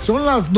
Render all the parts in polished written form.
Son las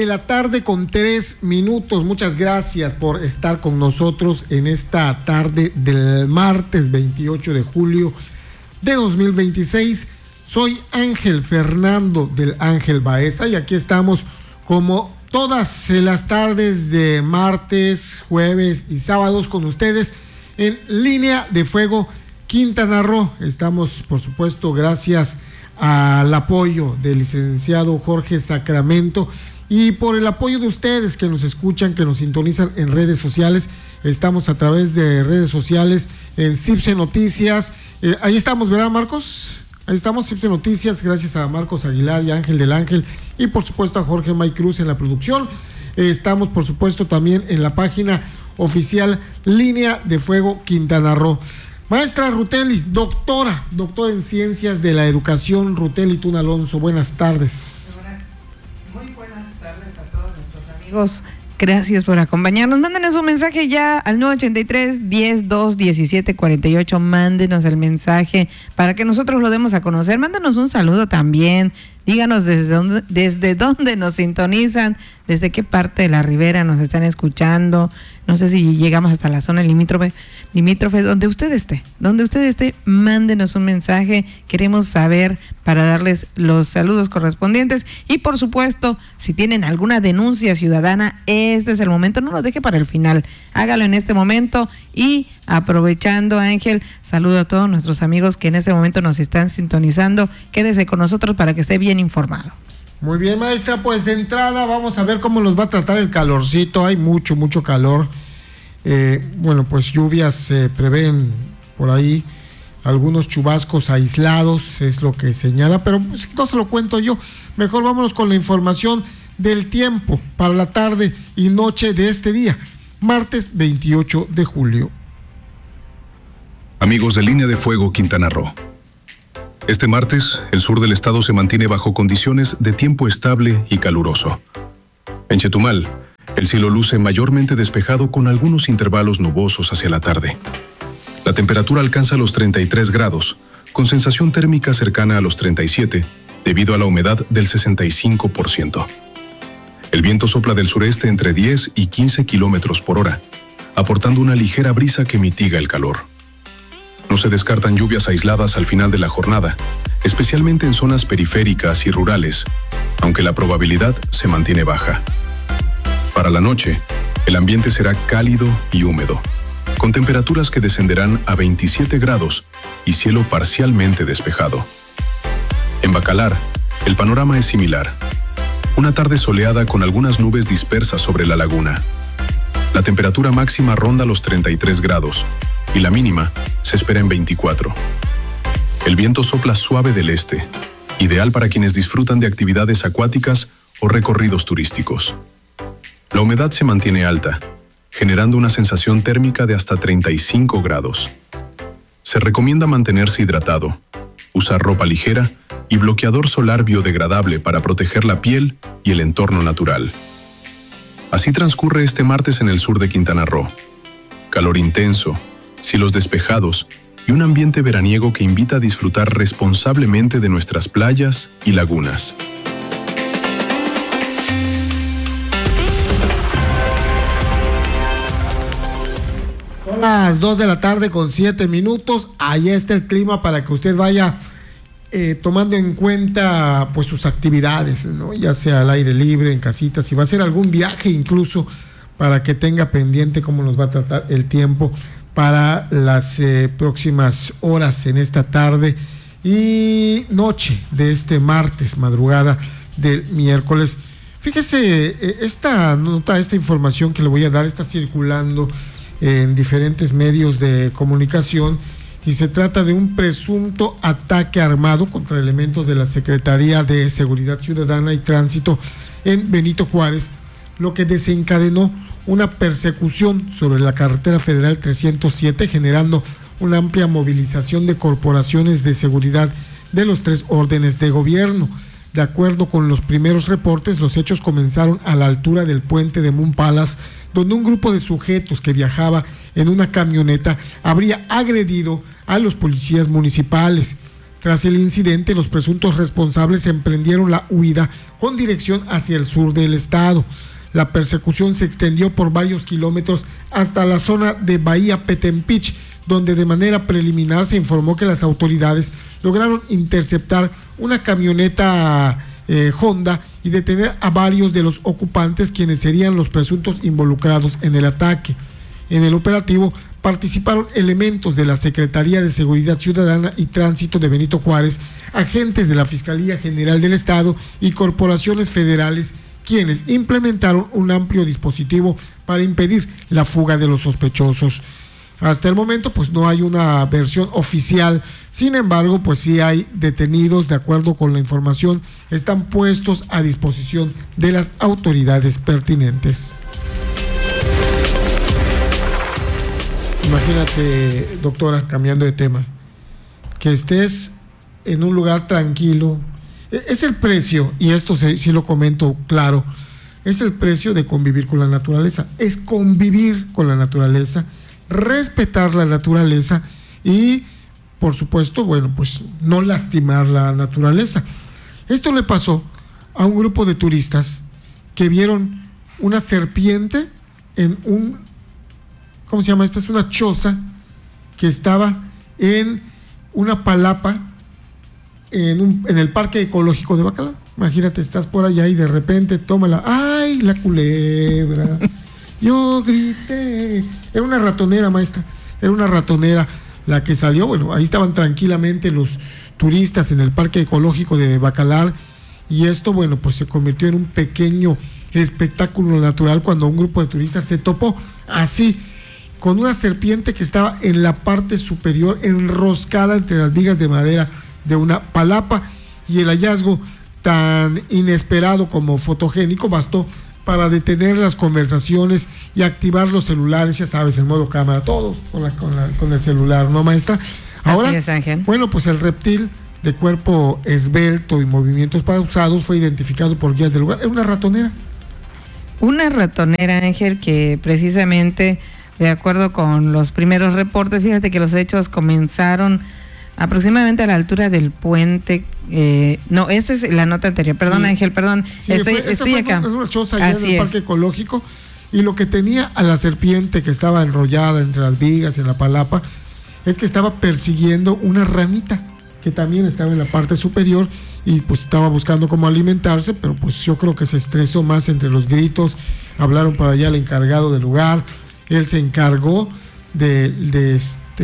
2:03 p.m. Muchas gracias por estar con nosotros en esta tarde del martes 28 de julio de 2026. Soy Ángel Fernando del Ángel Baeza y aquí estamos como todas las tardes de martes, jueves y sábados con ustedes en Línea de Fuego Quintana Roo. Estamos, por supuesto, gracias al apoyo del licenciado Jorge Sacramento y por el apoyo de ustedes que nos escuchan, que nos sintonizan en redes sociales. Estamos a través de redes sociales en CIPSE Noticias. Ahí estamos, ¿verdad, Marcos? Ahí estamos, CIPSE Noticias, gracias a Marcos Aguilar y Ángel del Ángel y por supuesto a Jorge May Cruz en la producción. Estamos, por supuesto, también en la página oficial Línea de Fuego Quintana Roo. Maestra Ruteli, doctora en Ciencias de la Educación, Ruteli Tuna Alonso, buenas tardes. Muy buenas tardes a todos nuestros amigos. Gracias por acompañarnos. Mándenos un mensaje ya al 983-102-1748. Mándenos el mensaje para que nosotros lo demos a conocer. Mándenos un saludo también. Díganos desde dónde nos sintonizan, desde qué parte de la ribera nos están escuchando. No sé si llegamos hasta la zona limítrofe, donde usted esté, mándenos un mensaje. Queremos saber para darles los saludos correspondientes. Y por supuesto, si tienen alguna denuncia ciudadana, este es el momento, no lo deje para el final. Hágalo en este momento y aprovechando, Ángel, saludo a todos nuestros amigos que en este momento nos están sintonizando. Quédese con nosotros para que esté bien informado. Muy bien, maestra, pues de entrada vamos a ver cómo nos va a tratar el calorcito. Hay mucho calor. Bueno, pues lluvias se prevén por ahí, algunos chubascos aislados, es lo que señala, pero pues, no se lo cuento yo. Mejor vámonos con la información del tiempo para la tarde y noche de este día, martes 28 de julio. Amigos de Línea de Fuego Quintana Roo. Este martes, el sur del estado se mantiene bajo condiciones de tiempo estable y caluroso. En Chetumal, el cielo luce mayormente despejado con algunos intervalos nubosos hacia la tarde. La temperatura alcanza los 33 grados, con sensación térmica cercana a los 37, debido a la humedad del 65%. El viento sopla del sureste entre 10 y 15 kilómetros por hora, aportando una ligera brisa que mitiga el calor. No se descartan lluvias aisladas al final de la jornada, especialmente en zonas periféricas y rurales, aunque la probabilidad se mantiene baja. Para la noche, el ambiente será cálido y húmedo, con temperaturas que descenderán a 27 grados y cielo parcialmente despejado. En Bacalar, el panorama es similar. Una tarde soleada con algunas nubes dispersas sobre la laguna. La temperatura máxima ronda los 33 grados y la mínima se espera en 24. El viento sopla suave del este, ideal para quienes disfrutan de actividades acuáticas o recorridos turísticos. La humedad se mantiene alta, generando una sensación térmica de hasta 35 grados. Se recomienda mantenerse hidratado, usar ropa ligera y bloqueador solar biodegradable para proteger la piel y el entorno natural. Así transcurre este martes en el sur de Quintana Roo. Calor intenso, cielos despejados y un ambiente veraniego que invita a disfrutar responsablemente de nuestras playas y lagunas. Son las 2:07 p.m. Allá está el clima para que usted vaya tomando en cuenta pues sus actividades, ¿no? Ya sea al aire libre, en casita, si va a hacer algún viaje incluso, para que tenga pendiente cómo nos va a tratar el tiempo para las próximas horas en esta tarde y noche de este martes, madrugada del miércoles. Fíjese, esta información que le voy a dar está circulando en diferentes medios de comunicación y se trata de un presunto ataque armado contra elementos de la Secretaría de Seguridad Ciudadana y Tránsito en Benito Juárez, lo que desencadenó una persecución sobre la carretera federal 307, generando una amplia movilización de corporaciones de seguridad de los tres órdenes de gobierno. De acuerdo con los primeros reportes, los hechos comenzaron a la altura del puente de Moon Palace, donde un grupo de sujetos que viajaba en una camioneta habría agredido a los policías municipales. Tras el incidente, los presuntos responsables emprendieron la huida con dirección hacia el sur del estado. La persecución se extendió por varios kilómetros hasta la zona de Bahía Petempich, donde de manera preliminar se informó que las autoridades lograron interceptar una camioneta Honda y detener a varios de los ocupantes, quienes serían los presuntos involucrados en el ataque. En el operativo participaron elementos de la Secretaría de Seguridad Ciudadana y Tránsito de Benito Juárez, agentes de la Fiscalía General del Estado y corporaciones federales, quienes implementaron un amplio dispositivo para impedir la fuga de los sospechosos. Hasta el momento, pues no hay una versión oficial, sin embargo, pues sí hay detenidos, de acuerdo con la información, están puestos a disposición de las autoridades pertinentes. Imagínate, doctora, cambiando de tema, que estés en un lugar tranquilo. Es el precio, y esto sí lo comento claro, es el precio de convivir con la naturaleza. Es convivir con la naturaleza, respetar la naturaleza y, por supuesto, bueno, pues no lastimar la naturaleza. Esto le pasó a un grupo de turistas que vieron una serpiente en un, ¿cómo se llama esto? Es una choza que estaba en una palapa en el Parque Ecológico de Bacalar. Imagínate, estás por allá y de repente tómala, ¡ay, la culebra! Yo grité. Era una ratonera, maestra. Era una ratonera la que salió. Bueno, ahí estaban tranquilamente los turistas en el Parque Ecológico de Bacalar. Y esto, bueno, pues se convirtió en un pequeño espectáculo natural cuando un grupo de turistas se topó así con una serpiente que estaba en la parte superior, enroscada entre las vigas de madera de una palapa. Y el hallazgo, tan inesperado como fotogénico, bastó para detener las conversaciones y activar los celulares, ya sabes, en modo cámara, todos con el celular, ¿no, maestra? Ahora, así es, Ángel. Bueno, pues el reptil de cuerpo esbelto y movimientos pausados fue identificado por guías del lugar. Era una ratonera. Una ratonera, Ángel, que precisamente, de acuerdo con los primeros reportes, fíjate que los hechos comenzaron aproximadamente a la altura del puente. No, esta es la nota anterior. Perdón, sí. Ángel, perdón. Sí, estoy acá. Es una choza allá en el Parque Ecológico, y lo que tenía a la serpiente que estaba enrollada entre las vigas en la palapa es que estaba persiguiendo una ranita que también estaba en la parte superior y pues estaba buscando cómo alimentarse, pero pues yo creo que se estresó más entre los gritos. Hablaron para allá al encargado del lugar, él se encargó de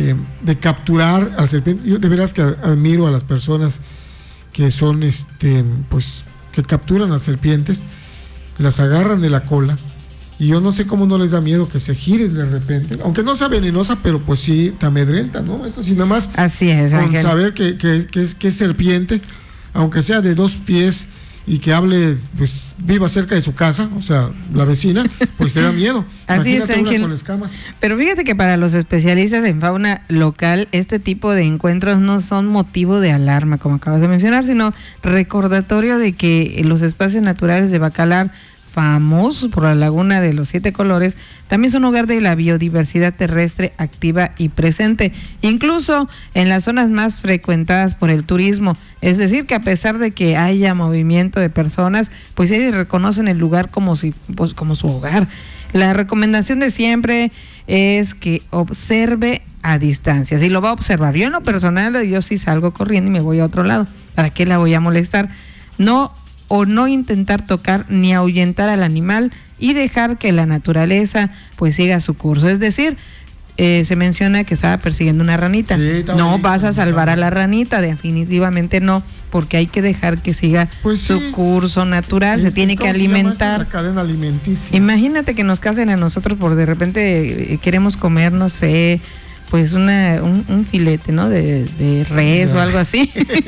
capturar al serpiente. Yo de veras que admiro a las personas que son pues que capturan a las serpientes, las agarran de la cola, y yo no sé cómo no les da miedo que se giren de repente, aunque no sea venenosa, pero pues sí te amedrenta, ¿no? Esto sí, nada más así es, con Ángel, saber que es serpiente, aunque sea de 2 pies y que hable, pues viva cerca de su casa, o sea, la vecina, pues te da miedo. Así es, Ángel. Con escamas. Pero fíjate que para los especialistas en fauna local, este tipo de encuentros no son motivo de alarma, como acabas de mencionar, sino recordatorio de que los espacios naturales de Bacalar, famosos por la Laguna de los 7 Colores, también son hogar de la biodiversidad terrestre activa y presente, incluso en las zonas más frecuentadas por el turismo. Es decir, que a pesar de que haya movimiento de personas, pues ellos reconocen el lugar como su hogar. La recomendación de siempre es que observe a distancia. Si lo va a observar, yo en lo personal, yo sí salgo corriendo y me voy a otro lado. ¿Para qué la voy a molestar? No intentar tocar ni ahuyentar al animal y dejar que la naturaleza pues siga su curso. Es decir, se menciona que estaba persiguiendo una ranita. Sí, no vas a salvar a la ranita, definitivamente no, porque hay que dejar que siga su curso natural, se tiene que alimentar. La cadena alimenticia. Imagínate que nos casen a nosotros por de repente queremos comer, no sé, pues un filete, ¿no? De res o algo así.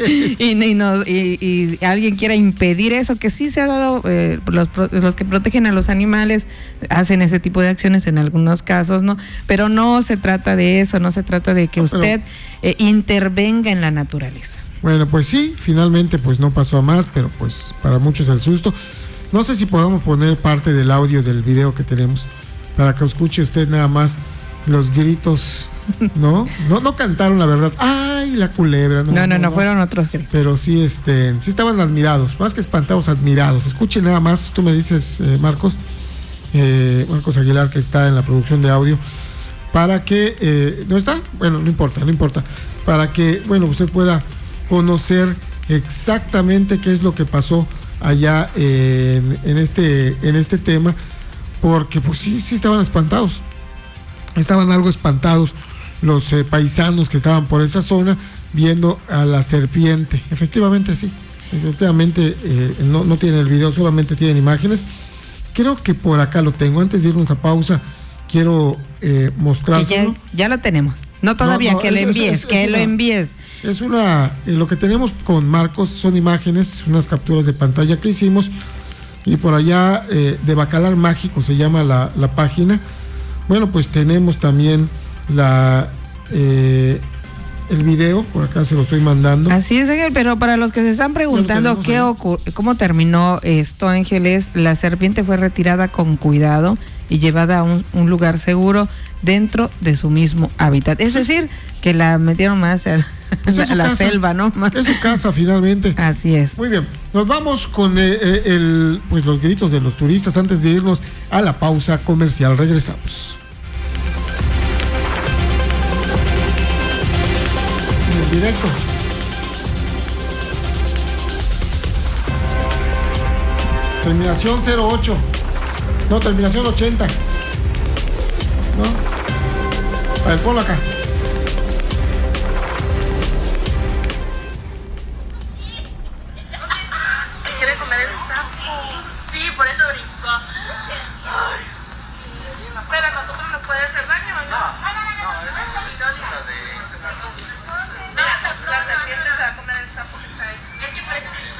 y alguien quiera impedir eso, que sí se ha dado, los que protegen a los animales hacen ese tipo de acciones en algunos casos, ¿no? Pero no se trata de eso, no se trata de que usted intervenga en la naturaleza. Bueno, pues sí, finalmente pues no pasó a más, pero pues para muchos el susto. No sé si podamos poner parte del audio del video que tenemos para que escuche usted nada más los gritos No cantaron la verdad. Ay, la culebra. No, fueron otros. Pero sí, sí estaban admirados, más que espantados, admirados. Escuchen nada más, tú me dices, Marcos Aguilar, que está en la producción de audio, para que, ¿no está? Bueno, no importa, para que, bueno, usted pueda conocer exactamente qué es lo que pasó allá en este tema, porque pues sí estaban espantados, estaban algo espantados los paisanos que estaban por esa zona viendo a la serpiente. Efectivamente sí, no tiene el video, solamente tienen imágenes. Creo que por acá lo tengo. Antes de irnos a pausa, quiero mostrárselo. Ya lo tenemos. No todavía, que lo envíes. Es lo que tenemos con Marcos son imágenes, unas capturas de pantalla que hicimos, y por allá de Bacalar Mágico se llama la página. Bueno, pues tenemos también el video, por acá se lo estoy mandando. Así es, Ángel, pero para los que se están preguntando cómo terminó esto, Ángeles, la serpiente fue retirada con cuidado y llevada a un lugar seguro dentro de su mismo hábitat. Es decir, que la metieron más a la selva, ¿no? Es su casa, finalmente. Así es. Muy bien, nos vamos con pues los gritos de los turistas antes de irnos a la pausa comercial. Regresamos. En directo. Terminación 08. No, terminación 80. ¿No? A ver, ponlo acá. Quiere comer el sapo. Sí, por eso brincó. Pero a nosotros nos puede hacer daño, ¿no? No, la serpiente se va a comer el sapo que está ahí. Es que por eso